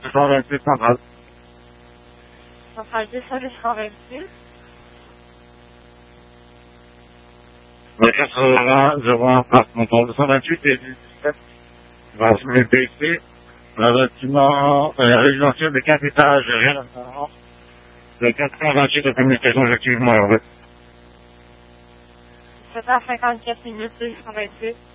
228 centrale. Centrale 228. Le 80 01 passe mon temps 228 et 17 va se mettre ici. Le bâtiment résidentiel de 4 étages, rien à voir. Le 428 de communication effectivement en fait. 7h54 minutes 228.